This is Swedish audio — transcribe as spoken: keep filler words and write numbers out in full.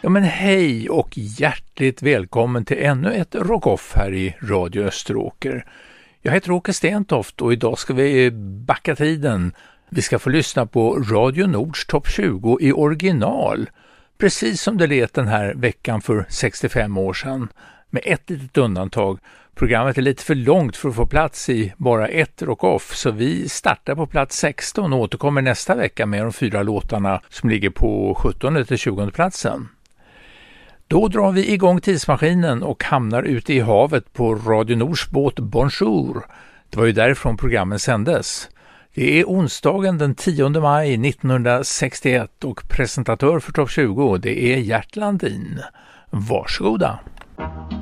Ja men hej och hjärtligt välkommen till ännu ett Rock-Off här i Radio Österåker. Jag heter Åke Stentoft och idag ska vi backa tiden. Vi ska få lyssna på Radio Nords topp tjugo i original, precis som det lät den här veckan för sextiofem år sedan. Med ett litet undantag. Programmet är lite för långt för att få plats i bara ett Rock-Off, så vi startar på plats sexton och återkommer nästa vecka med de fyra låtarna som ligger på sjuttonde till tjugonde platsen. Då drar vi igång tidsmaskinen och hamnar ute i havet på Radio Nords båt Bonjour. Det var ju därifrån programmen sändes. Det är onsdagen den tionde maj nittonhundrasextioett och presentatör för topp tjugo, det är Gert Landin. Varsågoda!